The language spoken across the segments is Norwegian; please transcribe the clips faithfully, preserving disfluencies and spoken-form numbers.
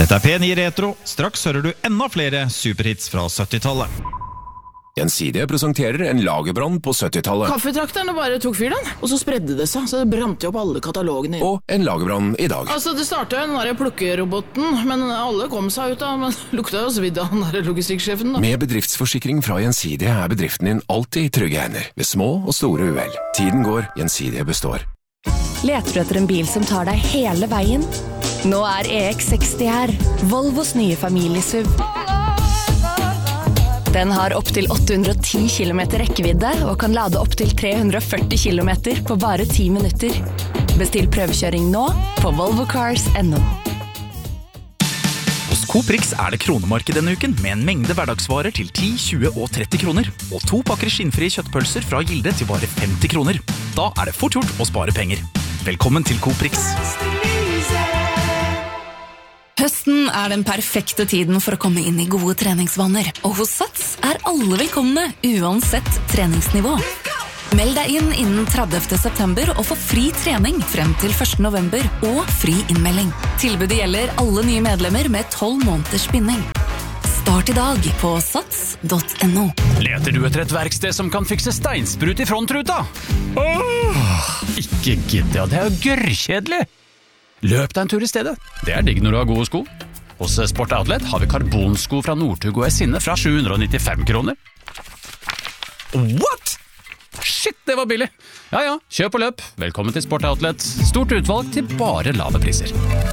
Dette er P ni Retro. Straks hører du enda flere superhits fra syttitallet. Gjensidige presenterer en lagerbrann på syttitallet. Kaffetrakterne bare tok fyr den, og så spredde det seg, så det brant jo opp alle katalogene. Og en lagerbrann i dag. Altså, det startet jo den der plukkeroboten, men alle kom seg ut av, men lukta jo svidd av den der logistikksjefen da. Med bedriftsforsikring fra Gjensidige er bedriften din alltid i trygge hender, ved små og store uhell. Tiden går, Gjensidige består. Leter du etter en bil som tar deg hele veien? Nå er E X seksti her, Volvos nye familiesuv. Den har opp til åtte hundre og ti kilometer rekkevidde og kan lade opp til tre hundre og førti kilometer på bare ti minutter. Bestill prøvekjøring nå på volvo cars punktum no. Hos Coprix er det kronemarked denne uken med en mengde hverdagsvarer til ti, tjue og tretti kroner. Og to pakker skinnfrie kjøttpølser fra Gilde til bare femti kroner. Da er det fort gjort å spare penger. Velkommen til Coprix. Høsten er den perfekte tiden for å komme inn i gode treningsvaner. Og hos Sats er alle velkomne, uansett treningsnivå. Meld deg inn innen tredivte september og få fri trening frem til første november og fri innmelding. Tilbudet gjelder alle nye medlemmer med tolv måneders spinning. Start i dag på sats punktum no. Leter du etter et verksted som kan fikse steinsprut i frontruta? Åh, ikke gidd, ja, det er jo gørrkjedelig. Løp deg en tur i stedet. Det er digg når du har gode sko. Hos Sport Outlet har vi karbonsko fra Northug og Esinne fra sju hundre og nittifem kroner. What? Shit, det var billig. Ja, ja, kjøp og løp. Velkommen til Sport Outlet. Stort utvalg til bare lave priser.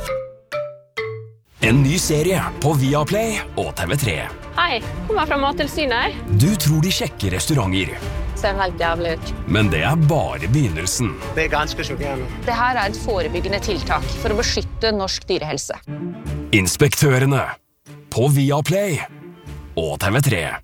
En ny serie på Viaplay og T V tre. Hei, kommer fra Mattilsynet. Du tror de sjekker restauranter. Ser helt jævlig ut. Men det er bare begynnelsen. Det er ganske sjokkerende. Det her er et forebyggende tiltak for å beskytte norsk dyrehelse. Inspektørene på Viaplay og T V tre.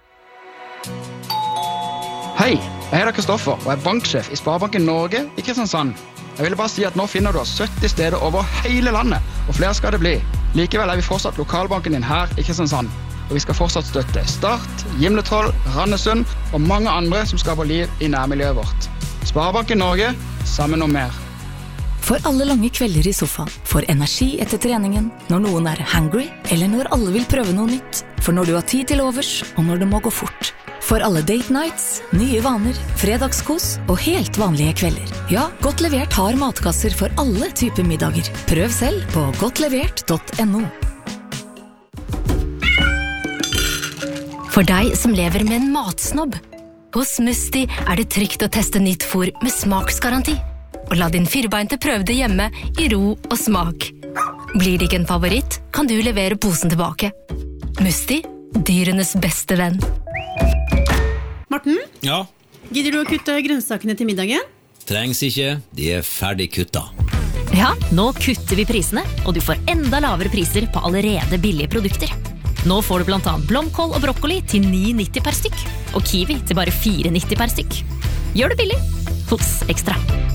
Hei, jeg heter Kristoffer og er banksjef i Sparebanken Norge i Kristiansand. Jeg ville bare si at nå finner du oss sytti steder over hele landet, og flere skal det bli. Likevel er vi fortsatt lokalbanken din her i Kristiansand. Og vi skal fortsatt støtte Start, Gimletroll, Randesund og mange andre som skaper liv i nærmiljøet vårt. Sparebanken Norge, sammen om mer. For alle lange kvelder i sofaen, for energi etter treningen, når noen er hungry, eller når alle vil prøve noe nytt. For når du har tid til overs, og når det må gå fort. For alle date nights, nye vaner, fredagskos og helt vanlige kvelder. Ja, Godt Levert har matkasser for alle typer middager. Prøv selv på godt levert punktum no. For deg som lever med en matsnobb. Hos Musti er det trygt å teste nytt fôr med smaksgaranti. Og la din firbeinte prøve det hjemme i ro og smak. Blir det ikke en favoritt, kan du levere posen tilbake. Musti, dyrenes beste venn. Morten? Ja? Gidder du å kutte grønnsakene til middagen? Trengs ikke, de er ferdig kutta. Ja, nå kutter vi prisene, og du får enda lavere priser på allerede billige produkter. Nå får du blant annet blomkål og brokkoli til ni nitti per stykk, og kiwi til bare fire nitti per stykk. Gjør det billig hos Ekstra.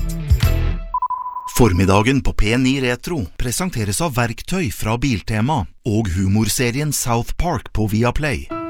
Formiddagen på P ni Retro presenteres av verktøy fra Biltema og humorserien South Park på Viaplay.